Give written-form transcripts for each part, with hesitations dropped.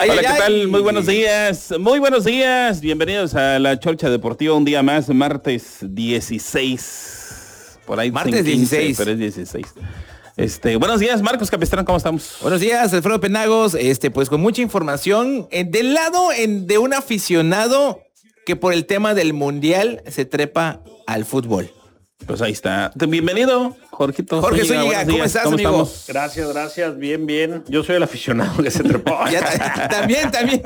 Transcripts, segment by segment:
Hola, ¿qué tal? Muy buenos días. Muy buenos días. Bienvenidos a la Chorcha Deportiva un día más, martes 16. Por ahí martes 15, 16. pero es 16. Buenos días, Marcos Capistrán, ¿cómo estamos? Buenos días, Alfredo Penagos. Pues con mucha información del lado de un aficionado que por el tema del mundial se trepa al fútbol. Pues ahí está. Bienvenido, Jorgito. Jorge Zúñiga, ¿cómo estás, amigo? Estamos? Gracias, bien. Yo soy el aficionado que se trepó. También.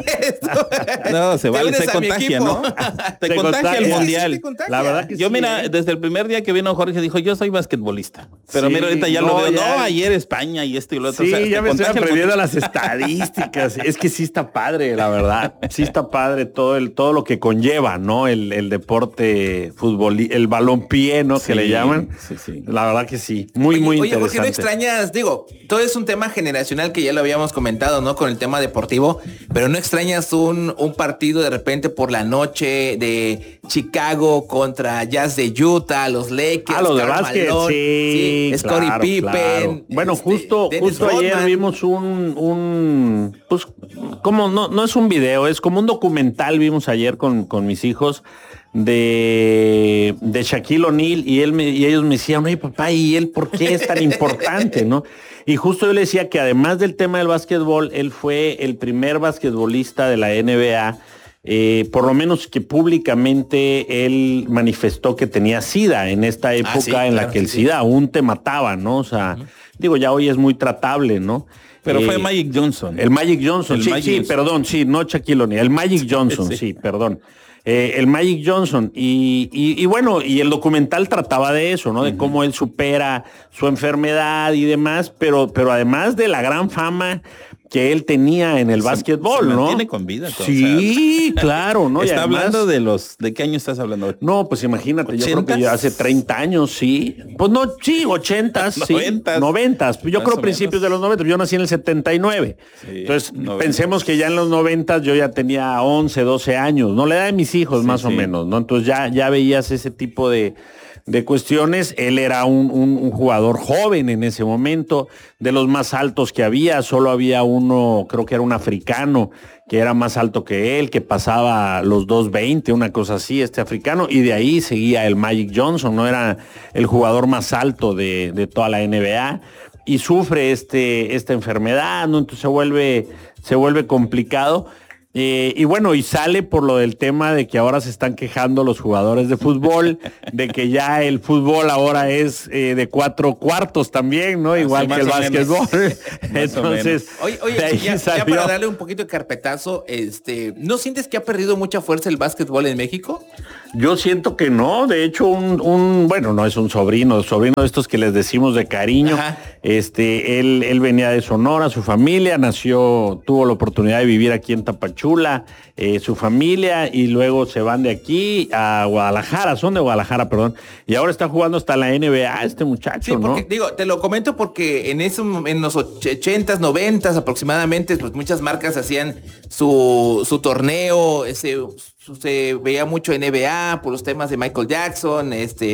No, se vale, se contagia, ¿no? Te contagia el mundial. Sí, contagia. La verdad que yo, sí, mira, desde el primer día que vino Jorge dijo, yo soy basquetbolista. Pero mira, ahorita ya lo veo. Ya. No, ayer España y esto y lo otro. Sí, o sea, ya me estoy aprendiendo las estadísticas. Es que sí está padre, la verdad. Sí está padre todo lo que conlleva, ¿no? El deporte fútbol, el balompié, ¿no? Sí, que le llaman. Sí. La verdad que sí. Muy interesante. Oye, ¿por qué no extrañas? Digo, todo es un tema generacional que ya lo habíamos comentado, ¿no? Con el tema deportivo, pero ¿no extrañas un partido de repente por la noche de Chicago contra Jazz de Utah, los Lakers? Lo de básquet, sí, Scottie Pippen. Claro. Bueno, justo ayer vimos pues, como no es un video, es como un documental, vimos ayer con mis hijos de Shaquille O'Neal y ellos me decían, oye papá, ¿y él por qué es tan importante, no? Y justo yo le decía que además del tema del básquetbol, él fue el primer basquetbolista de la NBA, por lo menos que públicamente él manifestó que tenía SIDA en esta época en la que el SIDA aún te mataba, ¿no? O sea, digo, ya hoy es muy tratable, ¿no? Pero fue Magic Johnson. El Magic Johnson, no Shaquille O'Neal, el Magic Johnson, sí, perdón. El Magic Johnson y bueno, y el documental trataba de eso, ¿no? De cómo él supera su enfermedad y demás, pero además de la gran fama que él tenía en el básquetbol, ¿no? Tiene con vida. Sí, claro, ¿no? Está hablando ¿de qué año estás hablando? No, pues imagínate, yo creo que ya hace 30 años, sí. Pues no, sí, 80s, sí. 90s. Yo creo principios de los 90, yo nací en el 79. Sí, entonces, 90. Pensemos que ya en los 90s yo ya tenía 11, 12 años, ¿no? La edad de mis hijos, más o menos, ¿no? Entonces ya veías ese tipo de cuestiones. Él era un jugador joven en ese momento, de los más altos que había, solo había uno, creo que era un africano, que era más alto que él, que pasaba los 2.20, una cosa así, este africano, y de ahí seguía el Magic Johnson, no era el jugador más alto de toda la NBA, y sufre esta enfermedad, ¿no? Entonces se vuelve complicado. Y bueno, y sale por lo del tema de que ahora se están quejando los jugadores de fútbol, de que ya el fútbol ahora es de 4 cuartos también, ¿no? Igual que el básquetbol. Entonces, oye, ya para darle un poquito de carpetazo, ¿no sientes que ha perdido mucha fuerza el básquetbol en México? Yo siento que no, de hecho bueno, no es un sobrino de estos que les decimos de cariño. Ajá. Él venía de Sonora, su familia tuvo la oportunidad de vivir aquí en Tapachula, su familia, y luego se van de aquí a Guadalajara, son de Guadalajara, perdón, y ahora está jugando hasta la NBA este muchacho, sí, porque, ¿no? Digo, te lo comento porque en los 80s, 90s aproximadamente, pues muchas marcas hacían su torneo, se veía mucho NBA por los temas de Michael Jackson,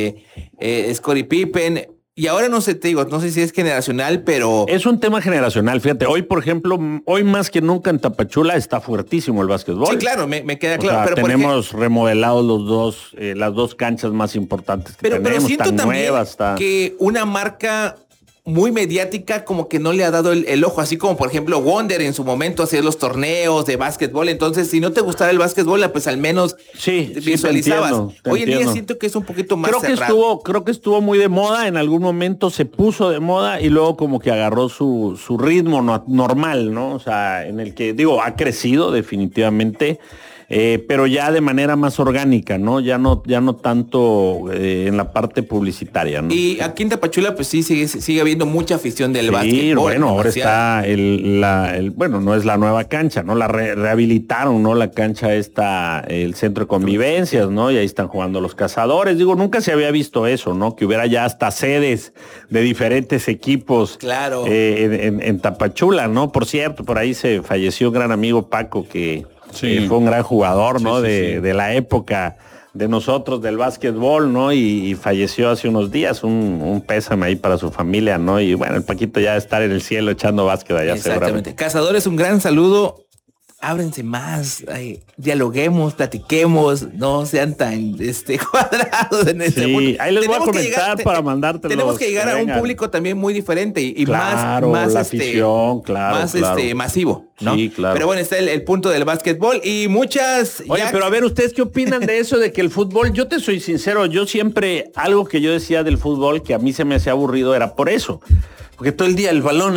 Scottie Pippen. Y ahora no sé si es generacional, pero... Es un tema generacional, fíjate. Hoy, por ejemplo, más que nunca en Tapachula está fuertísimo el básquetbol. Sí, claro, me queda claro. O sea, pero tenemos remodelados las dos canchas más importantes que tenemos. Pero siento tan también nuevas, que una marca muy mediática como que no le ha dado el ojo, así como por ejemplo Wonder en su momento hacía los torneos de básquetbol. Entonces, si no te gustaba el básquetbol, pues al menos visualizabas. Hoy en día siento que es un poquito más cerrado. Creo que estuvo muy de moda, en algún momento se puso de moda y luego como que agarró su ritmo normal, ¿no? O sea, en el que, ha crecido definitivamente. Pero ya de manera más orgánica, ¿no? Ya no tanto en la parte publicitaria, ¿no? Y aquí en Tapachula, pues sí, sigue habiendo mucha afición del básquetbol. Bueno, ahora está bueno, no es la nueva cancha, ¿no? La rehabilitaron, ¿no? La cancha está, el centro de convivencias, ¿no? Y ahí están jugando los Cazadores. Nunca se había visto eso, ¿no? Que hubiera ya hasta sedes de diferentes equipos. Claro. En Tapachula, ¿no? Por cierto, por ahí se falleció un gran amigo, Paco, que fue un gran jugador, ¿no? De la época de nosotros del básquetbol, ¿no? Y falleció hace unos días, un pésame ahí para su familia, ¿no? Y bueno, el Paquito ya estar en el cielo echando básquet allá seguramente. Cazadores, un gran saludo ábrense más, dialoguemos, platiquemos, no sean tan cuadrados en este mundo. Ahí les voy a comentar para mandártelos. Tenemos que llegar a un público también muy diferente y claro, más la afición, más masivo, ¿no? Sí, claro. Pero bueno, está el punto del básquetbol y muchas... Oye, pero a ver, ¿ustedes qué opinan de eso de que el fútbol? Yo te soy sincero, yo siempre, algo que yo decía del fútbol que a mí se me hacía aburrido era por eso. Porque todo el día el balón,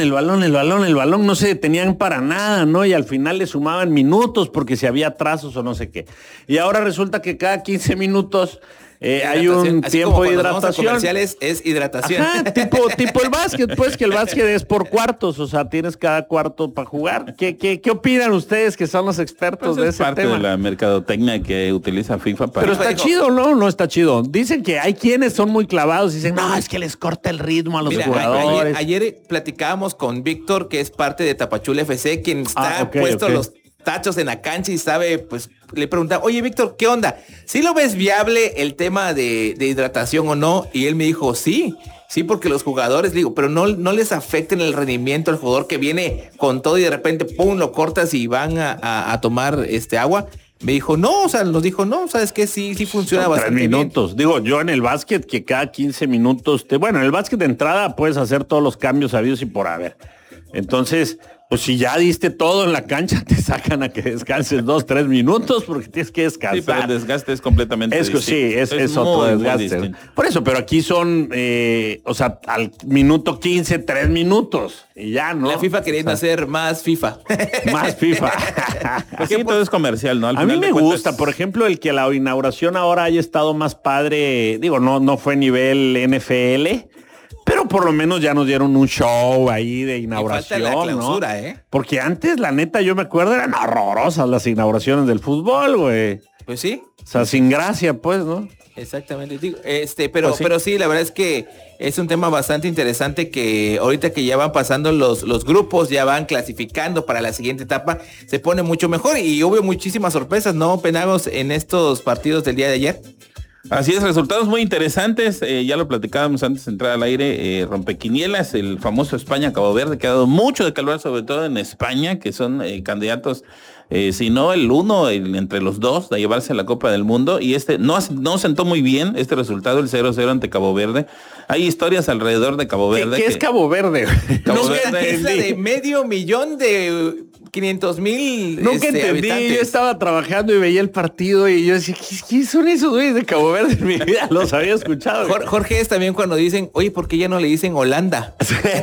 no se detenían para nada, ¿no? Y al final le sumaban minutos porque si había atrasos o no sé qué. Y ahora resulta que cada 15 minutos hay un tiempo de hidratación. Comerciales es hidratación. Ajá, tipo el básquet, pues que el básquet es por cuartos, o sea, tienes cada cuarto para jugar. ¿Qué opinan ustedes que son los expertos de ese tema? Es parte de la mercadotecnia que utiliza FIFA para... Pero está chido, ¿no? No está chido. Dicen que hay quienes son muy clavados y dicen, no, es que les corta el ritmo a los jugadores. Ayer platicábamos con Víctor, que es parte de Tapachula FC, quien está puesto los tachos en la cancha y sabe, pues le preguntaba, oye Víctor, ¿qué onda? ¿Sí lo ves viable el tema de hidratación o no? Y él me dijo, sí, porque los jugadores, digo, pero no les afecten el rendimiento al jugador que viene con todo y de repente, pum, lo cortas y van a tomar agua. Me dijo, nos dijo, ¿sabes qué? Sí funciona bastante 3 minutos. bien. Digo, yo en el básquet que cada 15 minutos, en el básquet de entrada puedes hacer todos los cambios habidos y por haber. Entonces, pues si ya diste todo en la cancha, te sacan a que descanses 2-3 minutos porque tienes que descansar. Sí, pero el desgaste es completamente distinto. Sí, es otro desgaste. Por eso, pero aquí son, al minuto 15, 3 minutos. Y ya, ¿no? La FIFA queriendo hacer más FIFA. Más FIFA. Aquí todo es comercial, ¿no? A mí me gusta, por ejemplo, el que la inauguración ahora haya estado más padre. Digo, no fue nivel NFL, pero por lo menos ya nos dieron un show ahí de inauguración, la clausura, ¿no? Porque antes, la neta, yo me acuerdo, eran horrorosas las inauguraciones del fútbol, güey. Pues sí. O sea, sin gracia, pues, ¿no? Exactamente. Digo, pero sí, la verdad es que es un tema bastante interesante que ahorita que ya van pasando los grupos, ya van clasificando para la siguiente etapa, se pone mucho mejor y hubo muchísimas sorpresas, ¿no, Penagos, en estos partidos del día de ayer? Así es, resultados muy interesantes, ya lo platicábamos antes de entrar al aire, rompequinielas, el famoso España-Cabo Verde, que ha dado mucho de calor, sobre todo en España, que son candidatos, si no el uno, entre los dos, de llevarse a la Copa del Mundo, y no sentó muy bien este resultado, el 0-0 ante Cabo Verde. Hay historias alrededor de Cabo Verde. ¿Qué es Cabo Verde? Cabo Verde es la de 500,000 de 500,000 nunca entendí, habitantes. Yo estaba trabajando y veía el partido y yo decía, ¿qué son esos güeyes de Cabo Verde? En mi vida los había escuchado. Jorge es también cuando dicen, oye, ¿por qué ya no le dicen Holanda?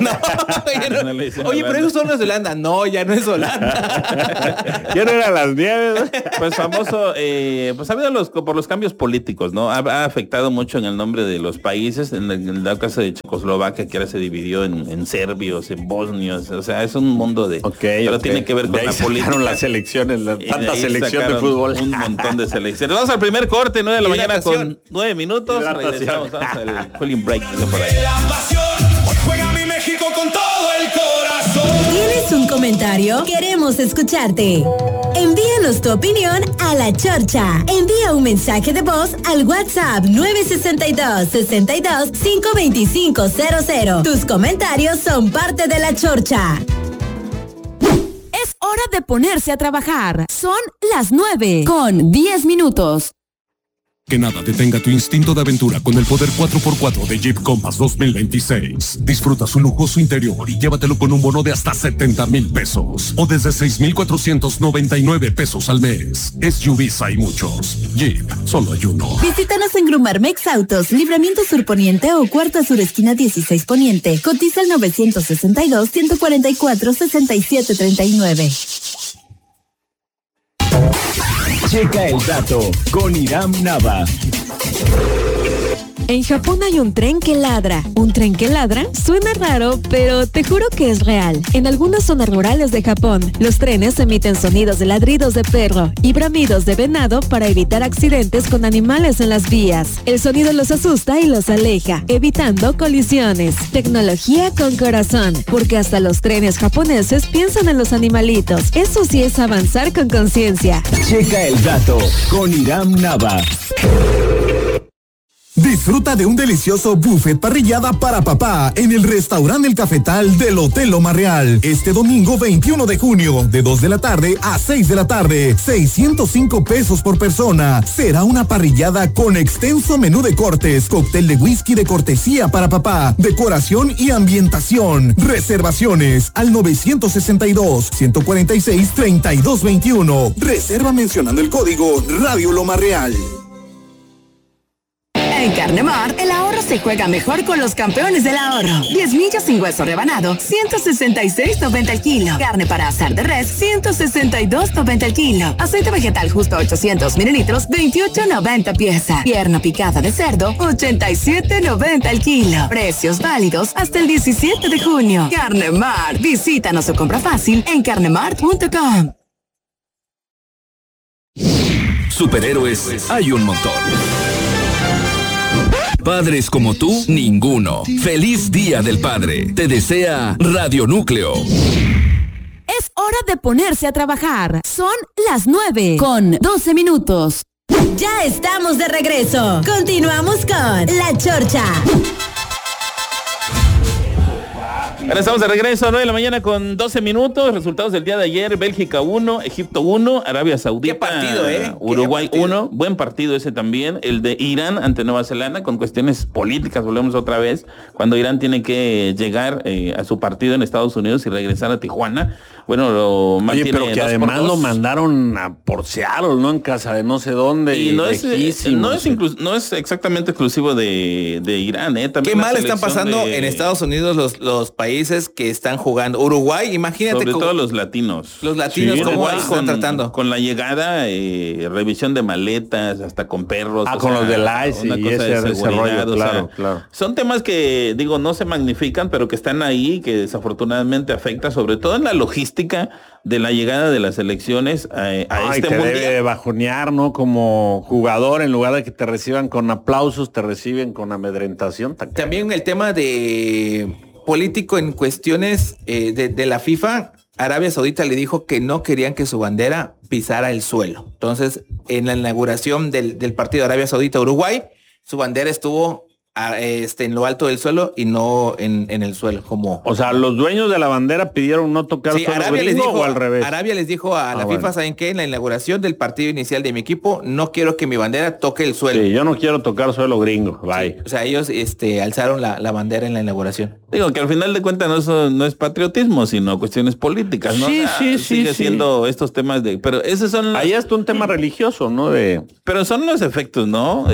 No le dicen oye, Holanda. Pero esos son los de Holanda. No, ya no es Holanda. Ya no eran las 10. Pues famoso, pues ha habido por los cambios políticos, ¿no? Ha afectado mucho en el nombre de los países, en el caso de Checoslovaquia, que ahora se dividió en serbios, en bosnios, o sea, es un mundo de... pero tiene que ver con la política. Las elecciones, tanta selección de fútbol. Un montón de selecciones. Vamos al primer corte, 9 de la mañana con 9 minutos. Regresamos, vamos al cooling break. Hoy juega mi México con todo el corazón. ¿Tienes un comentario? Queremos escucharte. Envíanos tu opinión a La Chorcha. Envía un mensaje de voz al WhatsApp 962-62-52500. Tus comentarios son parte de La Chorcha. Es hora de ponerse a trabajar. Son las 9:10. Que nada detenga tu instinto de aventura con el poder 4x4 de Jeep Compass 2026. Disfruta su lujoso interior y llévatelo con un bono de hasta 70,000 pesos o desde 6,499 pesos al mes. SUVs hay muchos. Jeep, solo hay uno. Visítanos en Grumarmex Autos, Libramiento Sur Poniente o Cuarta Sur Esquina 16 Poniente. Cotiza al 962-144-6739. Checa el dato con Iram Nava. En Japón hay un tren que ladra. ¿Un tren que ladra? Suena raro, pero te juro que es real. En algunas zonas rurales de Japón, los trenes emiten sonidos de ladridos de perro y bramidos de venado para evitar accidentes con animales en las vías. El sonido los asusta y los aleja, evitando colisiones. Tecnología con corazón, porque hasta los trenes japoneses piensan en los animalitos. Eso sí es avanzar con conciencia. Checa el dato con Iram Nava. Disfruta de un delicioso buffet parrillada para papá en el restaurante El Cafetal del Hotel Loma Real. Este domingo 21 de junio, de 2 de la tarde a 6 de la tarde. 605 pesos por persona. Será una parrillada con extenso menú de cortes, cóctel de whisky de cortesía para papá, decoración y ambientación. Reservaciones al 962-146-3221. Reserva mencionando el código Radio Loma Real. En Carnemar, el ahorro se juega mejor con los campeones del ahorro. 10 millas sin hueso rebanado, 166.90 el kilo. Carne para asar de res, 162.90 el kilo. Aceite vegetal justo 800 mililitros, 28.90 pieza. Pierna picada de cerdo, 87.90 el kilo. Precios válidos hasta el 17 de junio. Carnemar, visítanos o compra fácil en carnemar.com. Superhéroes hay un montón. Padres como tú, ninguno. Feliz Día del Padre. Te desea Radio Núcleo. Es hora de ponerse a trabajar. Son las 9:12. Ya estamos de regreso. Continuamos con La Chorcha. Ahora estamos de regreso a 9 de la mañana con 12 minutos. Resultados del día de ayer: Bélgica 1, Egipto 1, Arabia Saudita. ¿Qué partido, Uruguay 1. Buen partido ese también. El de Irán ante Nueva Zelanda, con cuestiones políticas. Volvemos otra vez. Cuando Irán tiene que llegar a su partido en Estados Unidos y regresar a Tijuana. Bueno, lo mantiene. Oye, pero que además lo mandaron por Seattle, ¿no? En casa de no sé dónde. Y no es exactamente exclusivo de Irán, ¿eh? También qué mal están pasando en Estados Unidos los países que están jugando. Uruguay, imagínate. Sobre todo los latinos. Los latinos, sí, ¿cómo están tratando? Con la llegada, revisión de maletas, hasta con perros. Con los del ICE y ese rollo, claro. Son temas que, digo, no se magnifican, pero que están ahí, que desafortunadamente afecta, sobre todo en la logística de la llegada de las elecciones a este te mundial. Debe bajonear, ¿no? Como jugador, en lugar de que te reciban con aplausos, te reciben con amedrentación. También el tema de político en cuestiones de la FIFA. Arabia Saudita le dijo que no querían que su bandera pisara el suelo. Entonces, en la inauguración del partido Arabia Saudita-Uruguay, su bandera estuvo en lo alto del suelo y no en el suelo, como. O sea, los dueños de la bandera pidieron no tocar suelo Arabia les dijo, o al revés. Arabia les dijo a la FIFA, ¿saben qué? En la inauguración del partido inicial de mi equipo, no quiero que mi bandera toque el suelo. Sí, yo no quiero tocar suelo gringo. Bye. Sí, o sea, ellos alzaron la bandera en la inauguración. Digo que al final de cuentas no es patriotismo, sino cuestiones políticas, ¿no? Sí, sigue siendo estos temas pero esos son. Ahí está un tema religioso, ¿no? Pero son los efectos, ¿no?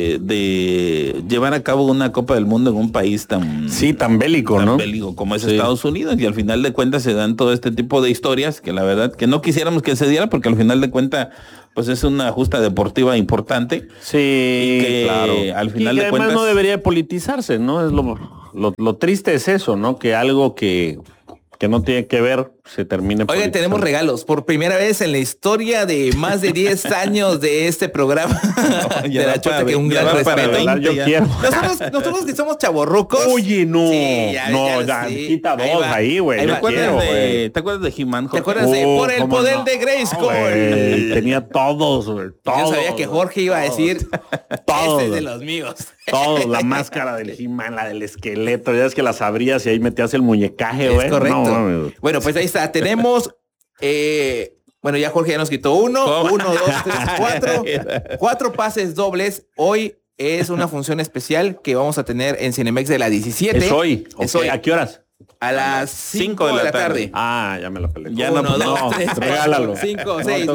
De llevar a cabo una Copa del Mundo en un país tan bélico, ¿no? Bélico como es Estados Unidos, y al final de cuentas se dan todo este tipo de historias que la verdad que no quisiéramos que se diera, porque al final de cuentas pues es una justa deportiva importante. Sí, y que, claro. Al final y de cuentas no debería politizarse, ¿no? Es lo triste es eso, ¿no? Que algo que no tiene que ver se termine. Oigan, tenemos regalos por primera vez en la historia de más de 10 años de este programa. De la Chorcha, que un gran respeto. Yo quiero. Nosotros que somos chavorrucos. Oye, no. Sí, quita dos ahí, güey. ¿Te acuerdas de He-Man, Jorge? ¿Te acuerdas de Por el poder de Grayskull? Tenía todos, güey. Yo sabía que Jorge iba a decir todos. Este es de los míos. Todos, la máscara del He-Man, la del esqueleto, ya es que las abrías y ahí metías el muñecaje, güey. Es correcto. No, bueno, pues ahí está. Tenemos, bueno, ya Jorge ya nos quitó 1, 2, 3, 4. 4 pases dobles. Hoy es una función especial que vamos a tener en Cinemex de la 17. Es hoy. Hoy. ¿A qué horas? A las 5 de la tarde. Ah, ya me lo peleé. Ya 1, 2, 3, 4, 5, 6.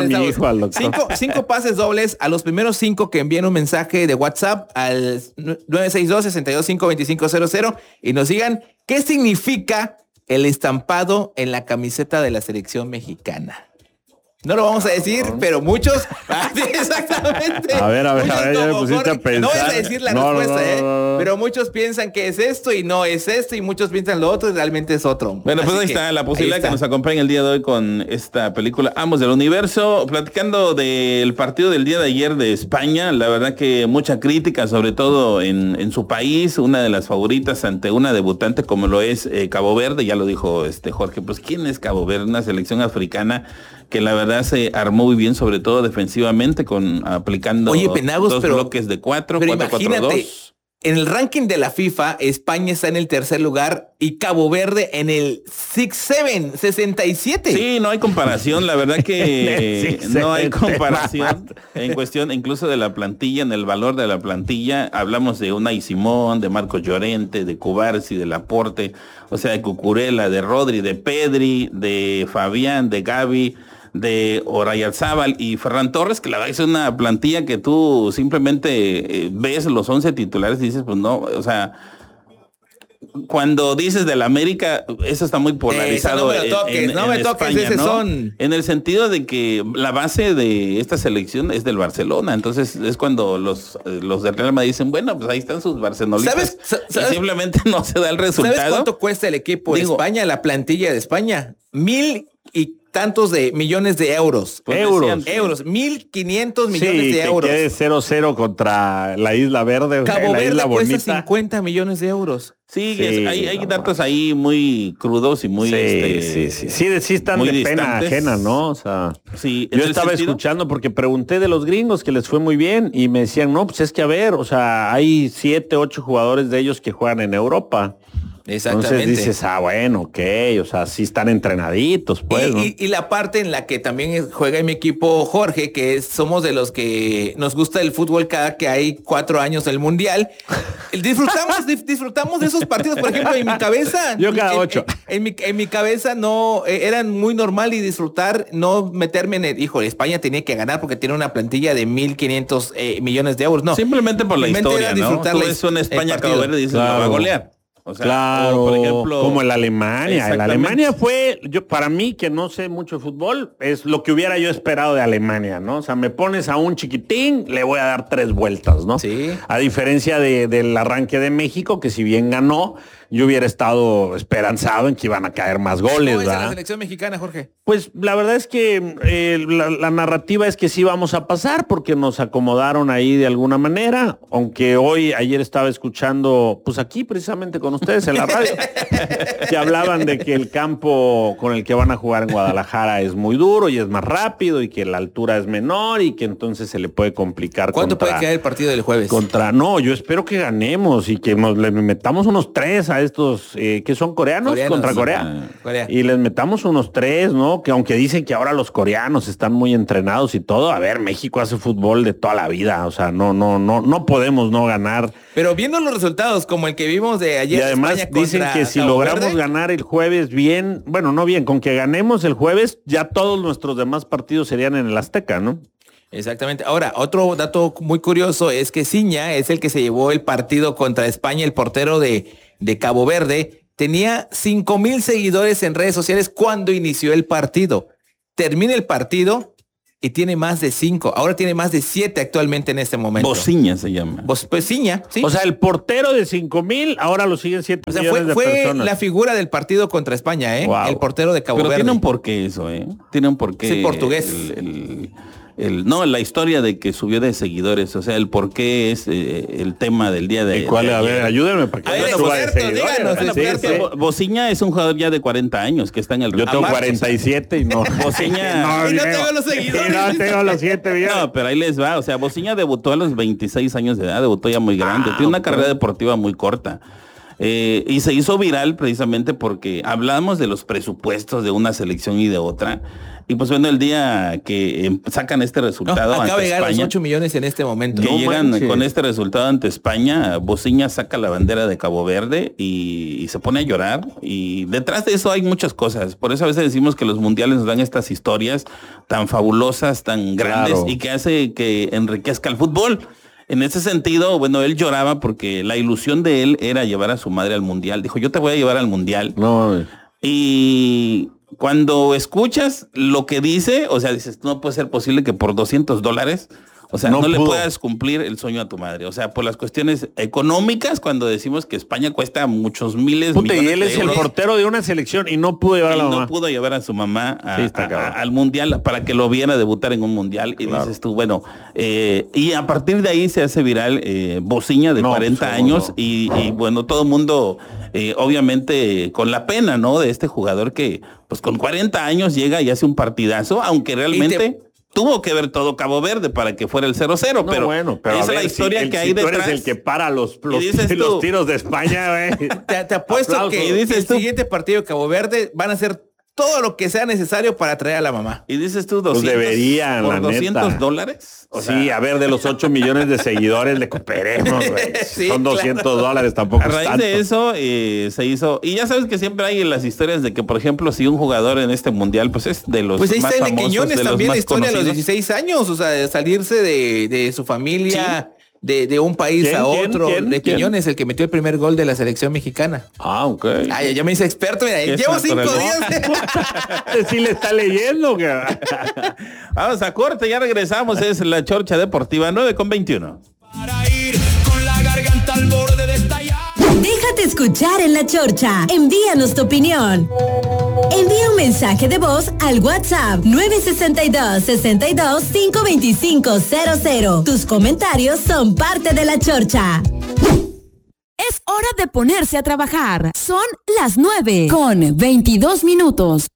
5 pases dobles a los primeros 5 que envíen un mensaje de WhatsApp al 962-62-52500 y nos digan qué significa el estampado en la camiseta de la selección mexicana. No lo vamos a decir, pero muchos. Exactamente. A ver, ya me pusiste a pensar. No voy a decir la respuesta, pero muchos piensan que es esto y no es esto, y muchos piensan lo otro y realmente es otro. Bueno, pues ahí está la posibilidad que nos acompañe el día de hoy con esta película Amos del Universo. Platicando del partido del día de ayer de España, la verdad que mucha crítica, sobre todo en su país, una de las favoritas ante una debutante como lo es Cabo Verde. Ya lo dijo Jorge, pues ¿quién es Cabo Verde? Una selección africana que la verdad se armó muy bien, sobre todo defensivamente, aplicando Penagos, bloques de 4, 4-4-2. En el ranking de la FIFA, España está en el tercer lugar y Cabo Verde en el 67. Sí, no hay comparación, la verdad que no hay comparación en cuestión incluso de la plantilla, en el valor de la plantilla. Hablamos de Unai Simón, de Marcos Llorente, de Cubarsí, de Laporte, o sea, de Cucurella, de Rodri, de Pedri, de Fabián, de Gavi, de Orayarzábal y Ferran Torres, que la verdad es una plantilla que tú simplemente ves los 11 titulares y dices, pues no, o sea, cuando dices del América, eso está muy polarizado. No me lo toques, no me toques, España, ese ¿no? son. En el sentido de que la base de esta selección es del Barcelona, entonces es cuando los del Real Madrid dicen, bueno, pues ahí están sus barcelonitas. ¿Sabes? Y simplemente no se da el resultado. ¿Sabes cuánto cuesta el equipo de España, la plantilla de España? 1,000 y tantos de millones de euros. Euros. 1,500 millones de euros. Que quede 0-0 contra la Isla Verde. Cabo la Verde Isla cuesta bonita. 50 millones de euros. Sí, hay datos ahí muy crudos y muy... Sí, están de pena ajena, ¿no? O sea, sí, yo estaba escuchando porque pregunté de los gringos que les fue muy bien y me decían, no, pues es que a ver, o sea, hay 7, 8 jugadores de ellos que juegan en Europa. Exactamente. Entonces dices, bueno, ok, o sea, sí están entrenaditos, pues. Y la parte en la que también juega en mi equipo Jorge, que somos de los que nos gusta el fútbol cada que hay 4 años del Mundial. Disfrutamos de esos partidos, por ejemplo, en mi cabeza. Yo cada 8. En mi cabeza no, eran muy normal y disfrutar, no meterme en España tenía que ganar porque tiene una plantilla de 1,500 millones de euros. No. Simplemente por la historia, ¿no? Tú ves una España Cabo Verde y dices, claro. lo va a golear. O sea, claro, por ejemplo, como el Alemania. El Alemania fue, para mí, que no sé mucho de fútbol, es lo que hubiera yo esperado de Alemania, ¿no? O sea, me pones a un chiquitín, le voy a dar 3 vueltas, ¿no? Sí. A diferencia del arranque de México, que si bien ganó, yo hubiera estado esperanzado en que iban a caer más goles, ¿verdad? ¿La selección mexicana, Jorge? Pues la verdad es que la narrativa es que sí vamos a pasar porque nos acomodaron ahí de alguna manera, aunque ayer estaba escuchando, pues aquí precisamente con ustedes en la radio, que hablaban de que el campo con el que van a jugar en Guadalajara es muy duro y es más rápido y que la altura es menor y que entonces se le puede complicar. ¿Cuánto puede quedar el partido del jueves? No, yo espero que ganemos y que le metamos unos 3 a estos que son coreanos contra Corea. Y les metamos unos 3, ¿no? Que aunque dicen que ahora los coreanos están muy entrenados y todo, a ver, México hace fútbol de toda la vida, o sea, no podemos no ganar. Pero viendo los resultados como el que vimos de ayer, y además España dicen que si Cabo logramos Verde, ganar el jueves bien, bueno, no bien, con que ganemos el jueves, ya todos nuestros demás partidos serían en el Azteca, ¿no? Exactamente. Ahora, otro dato muy curioso es que Ciña es el que se llevó el partido contra España, el portero de Cabo Verde. Tenía 5,000 seguidores en redes sociales cuando inició el partido. Termina el partido y tiene más de 5. Ahora tiene más de 7 actualmente en este momento. Bociña se llama. Pues Ciña, sí. O sea, el portero de 5,000, ahora lo siguen 7 millones de personas. Fue la figura del partido contra España, ¿eh? Wow. El portero de Cabo Verde. Pero tiene un porqué eso, ¿eh? Tiene un porqué. Sí, portugués. La historia de que subió de seguidores, o sea, el por qué es el tema del día de... ¿Cuál? A ver, ayúdenme para que Bociña es un jugador ya de 40 años que está en el... Yo tengo 47 y no. Bociña... y no tengo los seguidores. No tengo los 7 millones. No, pero ahí les va, o sea, Bociña debutó a los 26 años de edad, debutó ya muy grande, tiene una carrera deportiva muy corta. Y se hizo viral precisamente porque hablamos de los presupuestos de una selección y de otra. Y pues bueno, el día que sacan este resultado acaba de llegar a los 8 8 millones en este momento. Que llegan con este resultado ante España, Bociña saca la bandera de Cabo Verde y se pone a llorar. Y detrás de eso hay muchas cosas. Por eso a veces decimos que los mundiales nos dan estas historias tan fabulosas, tan grandes, y que hace que enriquezca el fútbol. En ese sentido, bueno, él lloraba porque la ilusión de él era llevar a su madre al mundial. Dijo, yo te voy a llevar al mundial. No. Y cuando escuchas lo que dice, o sea, dices, no puede ser posible que por $200, o sea, no le puedas cumplir el sueño a tu madre. O sea, por las cuestiones económicas, cuando decimos que España cuesta muchos miles millones y él es el portero de una selección y no pudo llevar a la mamá. No pudo llevar a su mamá al mundial para que lo viera debutar en un mundial. Y dices tú, bueno, y a partir de ahí se hace viral Bociña de 40 años. Y bueno, todo el mundo obviamente con la pena, ¿no? De este jugador que pues con 40 años llega y hace un partidazo, aunque realmente tuvo que ver todo Cabo Verde para que fuera el 0-0, no, pero, bueno, pero esa es la historia que hay detrás. Tú eres el que para los tiros de España, güey. Te apuesto que el siguiente partido de Cabo Verde van a hacer todo lo que sea necesario para traer a la mamá. Y dices tú 200 pues deberían, por $200. O sea, sí, a ver, de los 8 millones de seguidores le cooperemos, güey. Sí, son $200, tampoco a raíz de eso se hizo, y ya sabes que siempre hay en las historias de que, por ejemplo, si un jugador en este mundial, pues es de los pues ahí más está famosos, Quiñones también la historia conocidos. A los 16 años, o sea, salirse de su familia, de un país a otro. De Quiñones, el que metió el primer gol de la selección mexicana. Ah, ok. Ay, ya me hice experto, mira, llevo 5 días. Sí le está leyendo, que vamos a corte, ya regresamos, es la Chorcha Deportiva 9:21. Para ir con la garganta al borde de estallar. Déjate escuchar en La Chorcha. Envíanos tu opinión. Envía un mensaje de voz al WhatsApp 962-62-52500. Tus comentarios son parte de La Chorcha. Es hora de ponerse a trabajar. Son las 9:22.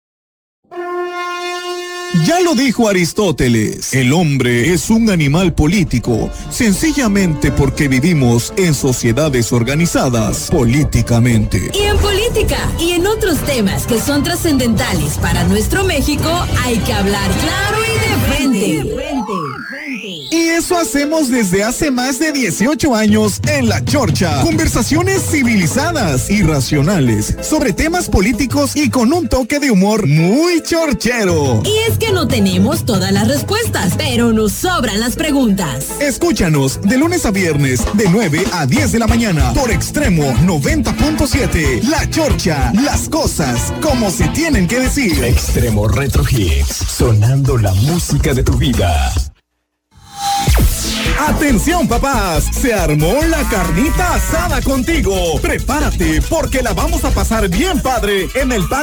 Ya lo dijo Aristóteles, el hombre es un animal político, sencillamente porque vivimos en sociedades organizadas políticamente. Y en política y en otros temas que son trascendentales para nuestro México, hay que hablar claro y de frente. Y eso hacemos desde hace más de 18 años en La Chorcha. Conversaciones civilizadas y racionales sobre temas políticos y con un toque de humor muy chorchero. Y es que no tenemos todas las respuestas, pero nos sobran las preguntas. Escúchanos de lunes a viernes de 9 a 10 de la mañana por Extremo 90.7. La Chorcha, las cosas como se tienen que decir. Extremo Retro Hits, sonando la música de tu vida. Atención papás, se armó la carnita asada contigo. Prepárate porque la vamos a pasar bien padre en el